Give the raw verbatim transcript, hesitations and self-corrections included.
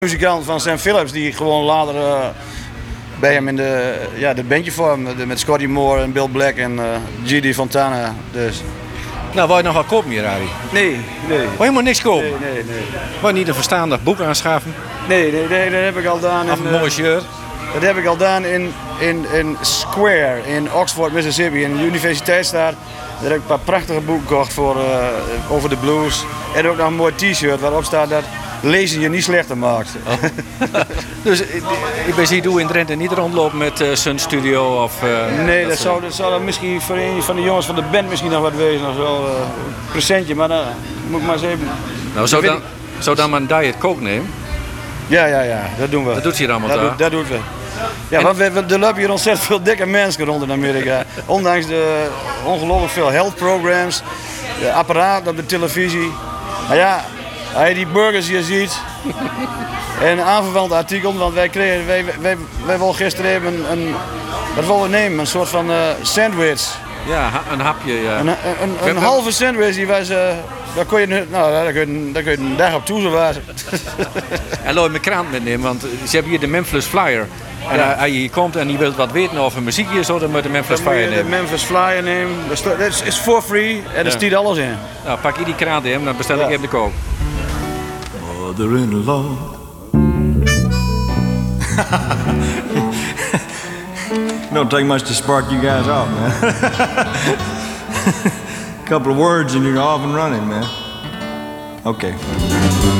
Muzikant van Sam Phillips die gewoon later uh, bij hem in de, ja, de bandje vormde met Scotty Moore en Bill Black en uh, G D Fontana. Dus. Nou, wou je nog wat kopen hier, Arie? Nee, nee. Wou je helemaal niks kopen? Nee, nee, nee. Wou je niet een verstandig boek aanschaffen? Nee, nee, nee, dat heb ik al gedaan. Of een mooi shirt? Dat heb ik al gedaan in, in, in Square in Oxford, Mississippi, in de universiteitsstad. Daar heb ik een paar prachtige boeken gekocht voor, uh, over de blues. En ook nog een mooi t-shirt waarop staat dat lezen je niet slechter maakt. Oh. Dus ik ben zie doe in Drenthe niet rondlopen met uh, Sun Studio of... Uh, nee, dat, dat zou, dat zou dan misschien voor een van de jongens van de band misschien nog wat wezen of zo. Uh, een presentje, maar dan moet ik maar eens even... Nou, zou dan, zou dan maar een Diet Coke nemen? Ja, ja, ja, dat doen we. Dat doet hij allemaal dat daar? Doet, dat doet we. Ja, en... want we, we, er lopen hier ontzettend veel dikke mensen rond in Amerika. Ondanks de ongelooflijk veel health programs, de apparaat op de televisie. Maar ja, als je die burgers hier ziet en een aanverwant artikel, want wij kregen, wij, wij, wij wilden gisteren even een, een, wat wilden we nemen, een soort van uh, sandwich. Ja, een hapje, ja. Een, een, een, een halve sandwich, die was, uh, daar kon je, nou, daar kun je, daar kun je een dag op toe zwaar. En laat je mijn krant metnemen, want ze hebben hier de Memphis Flyer. En ja. Als je hier komt en je wilt wat weten over muziek hier, zo, dan moet je de Memphis dan Flyer moet je nemen. de Memphis Flyer nemen. Dat is, is for free en er staat alles in. Nou, pak je die krant in, dan bestel ik ja. even de kook. Mother-in-law. Don't take much to spark you guys off, man. Couple of words and you're off and running, man. Okay.